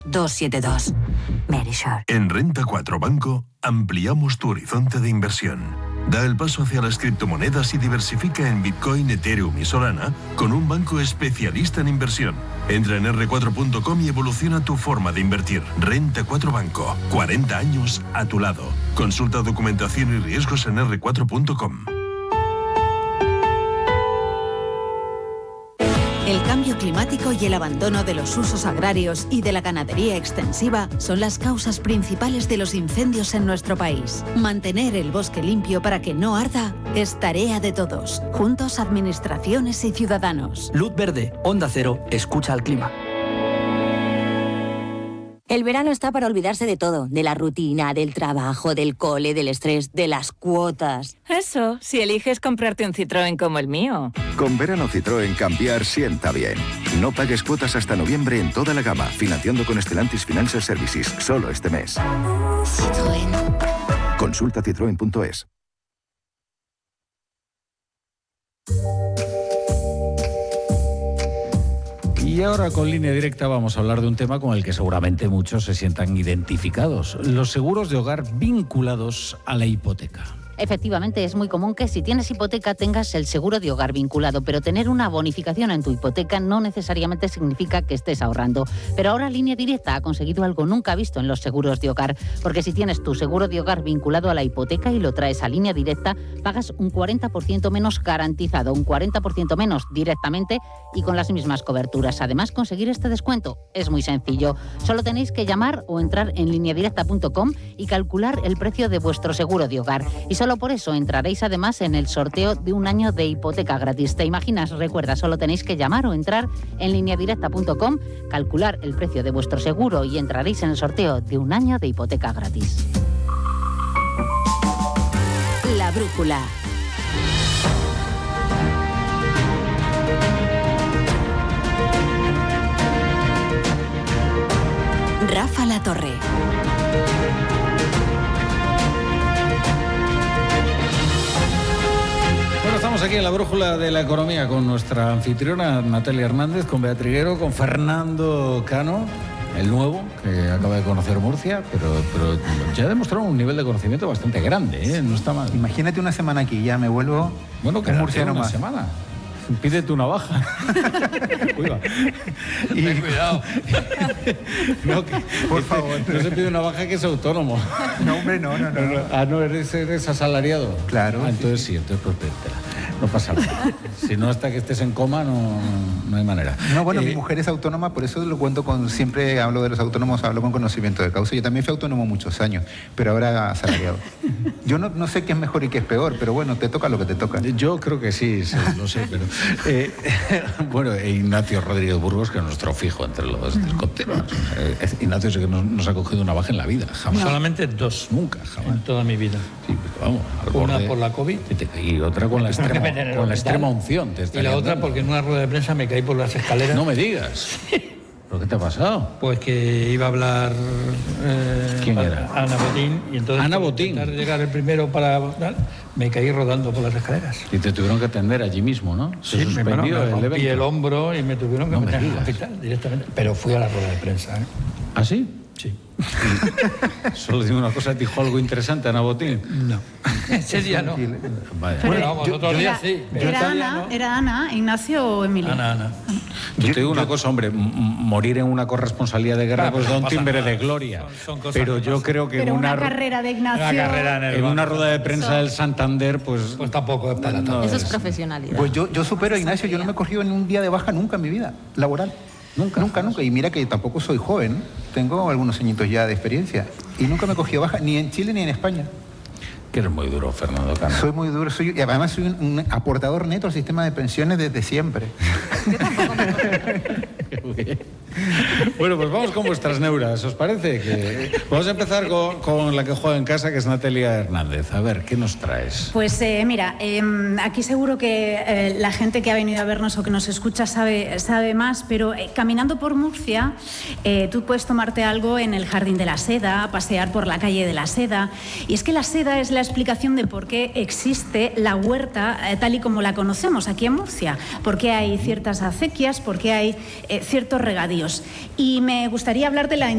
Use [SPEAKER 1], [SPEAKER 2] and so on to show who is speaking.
[SPEAKER 1] 272. Medisure.
[SPEAKER 2] En Renta 4 Banco ampliamos tu horizonte de inversión. Da el paso hacia las criptomonedas y diversifica en Bitcoin, Ethereum y Solana con un banco especialista en inversión. Entra en r4.com y evoluciona tu forma de invertir. Renta 4 Banco. 40 años a tu lado. Consulta documentación y riesgos en r4.com.
[SPEAKER 3] El cambio climático y el abandono de los usos agrarios y de la ganadería extensiva son las causas principales de los incendios en nuestro país. Mantener el bosque limpio para que no arda es tarea de todos, juntos administraciones y ciudadanos.
[SPEAKER 4] Luz verde, Onda Cero, escucha al clima.
[SPEAKER 5] El verano está para olvidarse de todo, de la rutina, del trabajo, del cole, del estrés, de las cuotas.
[SPEAKER 6] Eso, si eliges comprarte un Citroën como el mío.
[SPEAKER 7] Con verano Citroën cambiar sienta bien. No pagues cuotas hasta noviembre en toda la gama, financiando con Stellantis Financial Services, solo este mes.
[SPEAKER 8] Citroën.
[SPEAKER 7] Consulta citroen.es.
[SPEAKER 9] Y ahora con Línea Directa vamos a hablar de un tema con el que seguramente muchos se sientan identificados: los seguros de hogar vinculados a la hipoteca.
[SPEAKER 10] Efectivamente, es muy común que si tienes hipoteca tengas el seguro de hogar vinculado, pero tener una bonificación en tu hipoteca no necesariamente significa que estés ahorrando. Pero ahora Línea Directa ha conseguido algo nunca visto en los seguros de hogar, porque si tienes tu seguro de hogar vinculado a la hipoteca y lo traes a Línea Directa, pagas un 40% menos garantizado, un 40% menos directamente y con las mismas coberturas. Además, conseguir este descuento es muy sencillo. Solo tenéis que llamar o entrar en lineadirecta.com y calcular el precio de vuestro seguro de hogar. Y solo por eso entraréis además en el sorteo de un año de hipoteca gratis. ¿Te imaginas? Recuerda, solo tenéis que llamar o entrar en lineadirecta.com, calcular el precio de vuestro seguro y entraréis en el sorteo de un año de hipoteca gratis.
[SPEAKER 3] La brújula. Rafa La Torre.
[SPEAKER 9] Bueno, estamos aquí en la brújula de la economía con nuestra anfitriona Natalia Hernández, con Beatriz Triguero, con Fernando Cano, el nuevo, que acaba de conocer Murcia, pero ya ha demostrado un nivel de conocimiento bastante grande, ¿eh? No está mal.
[SPEAKER 11] Imagínate una semana aquí, ya me vuelvo...
[SPEAKER 9] Bueno, que Murcia no más. Semana. Pídete una baja. Uy, va.
[SPEAKER 11] Ten cuidado.
[SPEAKER 9] No, por favor. No se pide una baja que es autónomo.
[SPEAKER 11] No, hombre, no.
[SPEAKER 9] Ah, no, eres asalariado.
[SPEAKER 11] Claro.
[SPEAKER 9] Ah, entonces sí, entonces pues pídetela. No pasa nada. Si no, hasta que estés en coma no hay manera.
[SPEAKER 11] No, bueno, mi mujer es autónoma, por eso lo cuento siempre hablo de los autónomos, hablo con conocimiento de causa. Yo también fui autónomo muchos años, pero ahora asalariado. Yo no sé qué es mejor y qué es peor, pero bueno, te toca lo que te toca.
[SPEAKER 9] Yo creo que sí, lo sé, pero... bueno, Ignacio Rodríguez Burgos, que es nuestro fijo entre los dos continuos. Ignacio sí que nos ha cogido una baja en la vida, jamás.
[SPEAKER 12] Solamente dos.
[SPEAKER 9] Nunca, jamás.
[SPEAKER 12] En toda mi vida.
[SPEAKER 9] Sí, vamos.
[SPEAKER 12] Una por la COVID.
[SPEAKER 9] Y otra con la extrema unción.
[SPEAKER 12] Y la otra porque en una rueda de prensa me caí por las escaleras.
[SPEAKER 9] No me digas. ¿Pero qué te ha pasado?
[SPEAKER 12] Pues que iba a hablar...
[SPEAKER 9] ¿Quién era?
[SPEAKER 12] Ana Botín. Y entonces,
[SPEAKER 9] Ana Botín.
[SPEAKER 12] Para llegar el primero me caí rodando por las escaleras.
[SPEAKER 9] Y te tuvieron que atender allí mismo, ¿no?
[SPEAKER 12] Se suspendió me rompí el hombro y me tuvieron que meter al hospital directamente. Pero fui a la rueda de prensa, ¿eh?
[SPEAKER 9] ¿Ah, sí?
[SPEAKER 12] Sí.
[SPEAKER 9] Solo digo una cosa, ¿dijo algo interesante Ana Botín?
[SPEAKER 12] No. Ese día no.
[SPEAKER 9] Vale.
[SPEAKER 12] Bueno, vamos, otro día sí.
[SPEAKER 13] ¿Era Ana, Ignacio o Emilio?
[SPEAKER 12] Ana.
[SPEAKER 9] Yo te digo una cosa, hombre, morir en una corresponsalía de guerra pues da un timbre de gloria. Pero yo creo que
[SPEAKER 13] en una carrera de Ignacio...
[SPEAKER 9] en una rueda de prensa del Santander, pues
[SPEAKER 12] tampoco es para todo.
[SPEAKER 10] Eso es profesionalidad.
[SPEAKER 11] Pues yo supero a Ignacio, yo no me he cogido en un día de baja nunca en mi vida laboral. Nunca. Y mira que tampoco soy joven, tengo algunos añitos ya de experiencia. Y nunca me he cogido baja, ni en Chile ni en España.
[SPEAKER 9] Que eres muy duro, Fernando Cano.
[SPEAKER 11] Soy muy duro, y además soy un aportador neto al sistema de pensiones desde siempre.
[SPEAKER 9] Bueno, pues vamos con vuestras neuras, ¿os parece? Vamos a empezar con la que juega en casa, que es Natalia Hernández. A ver, ¿qué nos traes?
[SPEAKER 13] Pues mira, aquí seguro que la gente que ha venido a vernos o que nos escucha sabe más, pero caminando por Murcia, tú puedes tomarte algo en el Jardín de la Seda, pasear por la calle de la Seda, y es que la seda es la explicación de por qué existe la huerta tal y como la conocemos aquí en Murcia, por qué hay ciertas acequias, por qué hay ciertos regadíos. Y me gustaría hablar de la